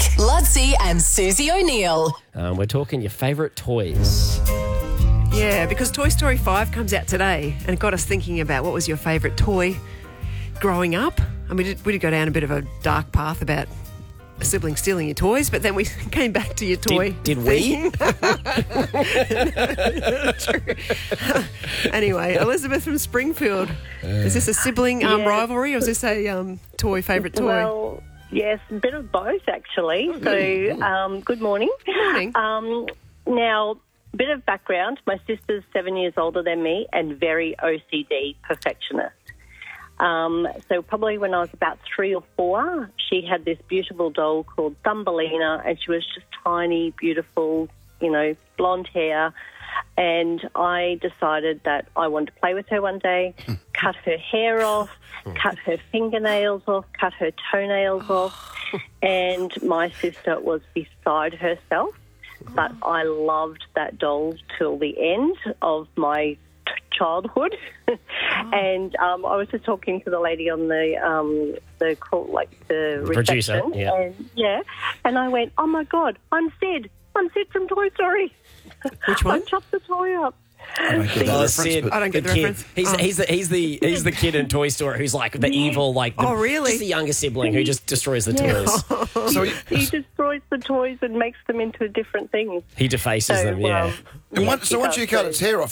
Ludsey and Susie O'Neill. We're talking your favourite toys. Yeah, because Toy Story 5 comes out today and it got us thinking about what was your favourite toy growing up. And we did go down a bit of a dark path about a sibling stealing your toys, but then we came back to your toy. Did we? True. Anyway, Elizabeth from Springfield. Is this a sibling rivalry or is this a favourite toy? Well, yes, a bit of both, actually. So, good morning. Good morning. Now, bit of background. My sister's 7 years older than me and very OCD perfectionist. So probably when I was about 3 or 4, she had this beautiful doll called Thumbelina, and she was just tiny, beautiful, blonde hair. And I decided that I wanted to play with her one day, cut her hair off, cut her fingernails off, cut her toenails off. And my sister was beside herself. But I loved that doll till the end of my childhood. And I was just talking to the lady on the call, like the producer, reception, and I went, "Oh my God, I'm Sid from Toy Story." Which one? I chopped the toy up. Sid, I don't get the reference. He's the kid in Toy Story who's like the evil, really? Just the younger sibling who just destroys the toys. So he destroys the toys and makes them into different things. He defaces them, yeah. And once you cut its hair off,